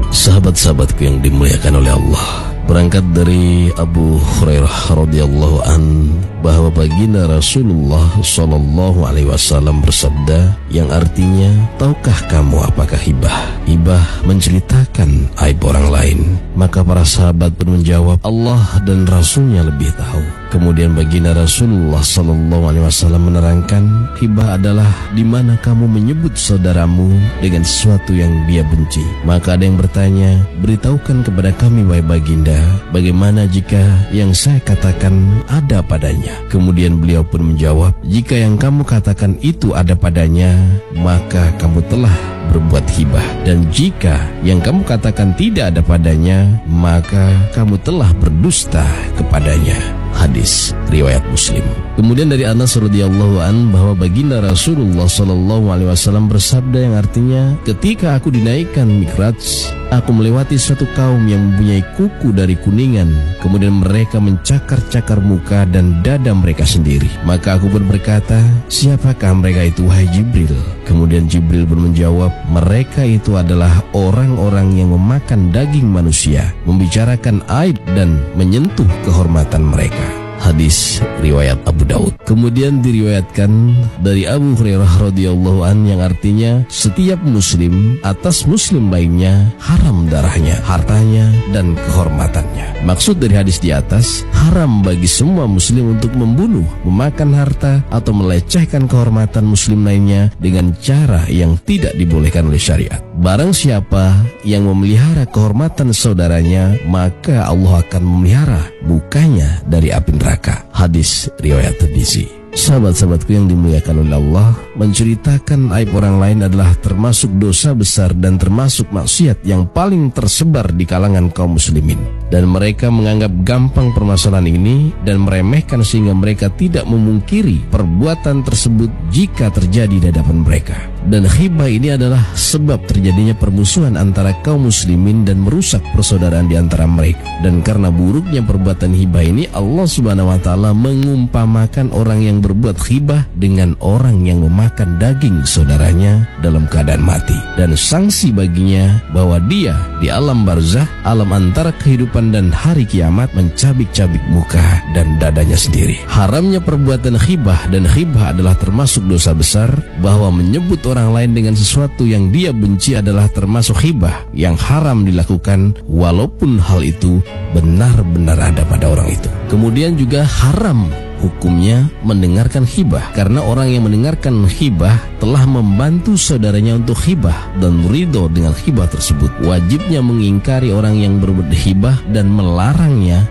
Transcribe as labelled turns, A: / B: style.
A: Sahabat-sahabatku yang dimuliakan oleh Allah, berangkat dari Abu Hurairah radhiyallahu an bahwa baginda Rasulullah sallallahu alaihi wasallam bersabda yang artinya, tahukah kamu apakah hibah? Hibah menceritakan aib orang lain. Maka para sahabat pun menjawab, Allah dan Rasulnya lebih tahu. Kemudian baginda Rasulullah sallallahu alaihi wasallam menerangkan, hibah adalah di mana kamu menyebut saudaramu dengan sesuatu yang dia benci. Maka ada yang bertanya, beritahukan kepada kami wahai baginda, bagaimana jika yang saya katakan ada padanya? Kemudian beliau pun menjawab, jika yang kamu katakan itu ada padanya, maka kamu telah berbuat hibah. Dan jika yang kamu katakan tidak ada padanya, maka kamu telah berdusta kepadanya. Hadis riwayat Muslim. Kemudian dari Anas radhiyallahu an bahwa baginda Rasulullah sallallahu alaihi wasallam bersabda yang artinya, ketika aku dinaikkan Mi'raj, aku melewati suatu kaum yang mempunyai kuku dari kuningan, kemudian mereka mencakar-cakar muka dan dada mereka sendiri. Maka aku pun berkata, siapakah mereka itu wahai Jibril? Kemudian Jibril pun menjawab, mereka itu adalah orang-orang yang memakan daging manusia, membicarakan aib dan menyentuh kehormatan mereka. Hadis riwayat Abu Daud. Kemudian diriwayatkan dari Abu Hurairah radhiyallahu an yang artinya, setiap muslim atas muslim lainnya haram darahnya, hartanya dan kehormatannya. Maksud dari hadis di atas, haram bagi semua muslim untuk membunuh, memakan harta atau melecehkan kehormatan muslim lainnya dengan cara yang tidak dibolehkan oleh syariat. Barang siapa yang memelihara kehormatan saudaranya, maka Allah akan memelihara mukanya dari api neraka. Hadis riwayat Tirmizi. Sahabat-sahabatku yang dimuliakan oleh Allah, menceritakan aib orang lain adalah termasuk dosa besar dan termasuk maksiat yang paling tersebar di kalangan kaum muslimin. Dan mereka menganggap gampang permasalahan ini dan meremehkan sehingga mereka tidak memungkiri perbuatan tersebut jika terjadi di hadapan mereka. Dan ghibah ini adalah sebab terjadinya permusuhan antara kaum muslimin dan merusak persaudaraan di antara mereka. Dan karena buruknya perbuatan ghibah ini, Allah Subhanahu wa taala mengumpamakan orang yang berbuat ghibah dengan orang yang memakan daging saudaranya dalam keadaan mati. Dan sanksi baginya bahwa dia di alam barzah, alam antara kehidupan dan hari kiamat, mencabik-cabik muka dan dadanya sendiri. Haramnya perbuatan ghibah, dan ghibah adalah termasuk dosa besar, bahwa menyebut orang lain dengan sesuatu yang dia benci adalah termasuk ghibah yang haram dilakukan walaupun hal itu benar-benar ada pada orang itu. Kemudian juga haram hukumnya mendengarkan ghibah, karena orang yang mendengarkan ghibah telah membantu saudaranya untuk ghibah dan ridho dengan ghibah tersebut. Wajibnya mengingkari orang yang berbuat ghibah dan melarangnya